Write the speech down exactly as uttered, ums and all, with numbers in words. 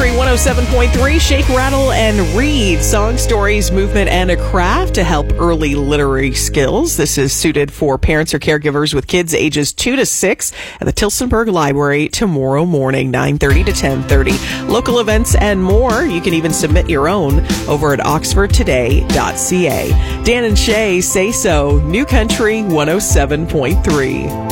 Country one oh seven point three, Shake, Rattle, and Read. Song, stories, movement, and a craft to help early literary skills. This is suited for parents or caregivers with kids ages two to six at the Tillsonburg Library tomorrow morning, nine thirty to ten thirty. Local events and more. You can even submit your own over at oxford today dot c a. Dan and Shay Say So, New Country one oh seven point three.